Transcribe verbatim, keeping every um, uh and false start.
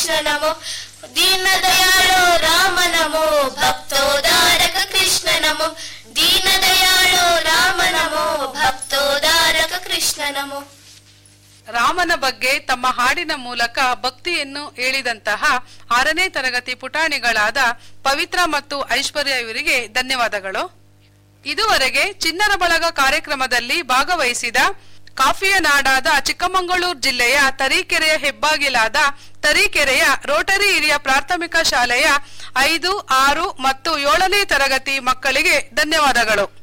ಕೃಷ್ಣ ನಮೋ, ದೀನ ದಯಾಳು ರಾಮ ನಮೋ, ಭಕ್ತೋದಾರಕ ಕೃಷ್ಣ ನಮೋ, ದೀನ ದಯಾಳು ರಾಮ ನಮೋ, ಭಕ್ತೋದಾರಕ ಕೃಷ್ಣ ನಮೋ. ರಾಮನ ಬಗ್ಗೆ ತಮ್ಮ ಹಾಡಿನ ಮೂಲಕ ಭಕ್ತಿಯನ್ನು ಹೇಳಿದಂತಹ ಆರನೇ ತರಗತಿ ಪುಟಾಣಿಗಳಾದ ಪವಿತ್ರ ಮತ್ತು ಐಶ್ವರ್ಯ ಇವರಿಗೆ ಧನ್ಯವಾದಗಳು. ಇದುವರೆಗೆ ಚಿಣ್ಣರ ಬಳಗ ಕಾರ್ಯಕ್ರಮದಲ್ಲಿ ಭಾಗವಹಿಸಿದ ಕಾಫಿಯ ನಾಡಾದ ಚಿಕ್ಕಮಗಳೂರು ಜಿಲ್ಲೆಯ ತರೀಕೆರೆಯ ಹೆಬ್ಬಾಗಿಲಾದ ತರೀಕೆರೆಯ ರೋಟರಿ ಹಿರಿಯ ಪ್ರಾಥಮಿಕ ಶಾಲೆಯ ಐದು, ಆರು ಮತ್ತು ಏಳನೇ ತರಗತಿ ಮಕ್ಕಳಿಗೆ ಧನ್ಯವಾದಗಳು.